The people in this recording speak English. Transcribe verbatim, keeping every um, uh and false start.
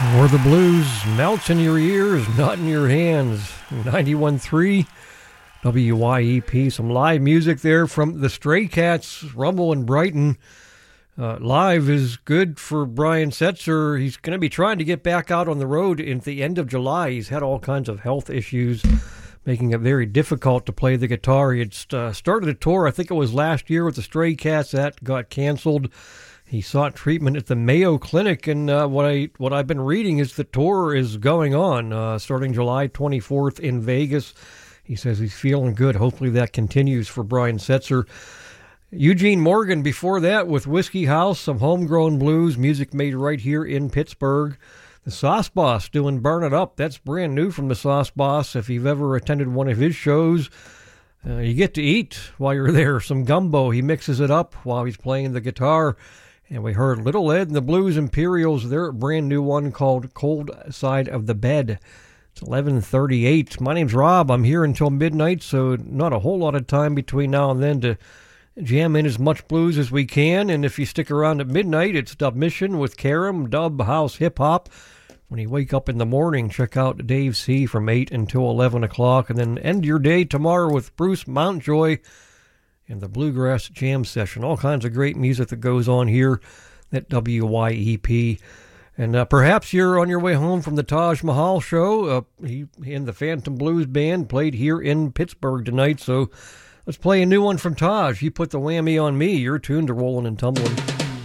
Or the blues melts in your ears, not in your hands. ninety-one point three W Y E P. Some live music there from the Stray Cats, Rumble in Brighton. Uh, live is good for Brian Setzer. He's going to be trying to get back out on the road at the end of July. He's had all kinds of health issues, making it very difficult to play the guitar. He had uh, started a tour, I think it was last year, with the Stray Cats. That got canceled. He sought treatment at the Mayo Clinic, and uh, what, I, what I've been reading is the tour is going on, uh, starting July twenty-fourth in Vegas. He says he's feeling good. Hopefully that continues for Brian Setzer. Eugene Morgan before that with Whiskey House, some homegrown blues, music made right here in Pittsburgh. The Sauce Boss doing Burn It Up. That's brand new from the Sauce Boss. If you've ever attended one of his shows, uh, you get to eat while you're there. Some gumbo. He mixes it up while he's playing the guitar. And we heard Little Ed and the Blues Imperials, their brand new one called Cold Side of the Bed. It's eleven thirty-eight. My name's Rob. I'm here until midnight, so not a whole lot of time between now and then to jam in as much blues as we can. And if you stick around at midnight, it's Dub Mission with Karam, Dub House Hip Hop. When you wake up in the morning, check out Dave C. from eight until eleven o'clock, and then end your day tomorrow with Bruce Mountjoy and the Bluegrass Jam Session. All kinds of great music that goes on here at W Y E P. And uh, perhaps you're on your way home from the Taj Mahal show. Uh, he and the Phantom Blues Band played here in Pittsburgh tonight, so let's play a new one from Taj. You put the whammy on me. You're tuned to Rolling and Tumbling.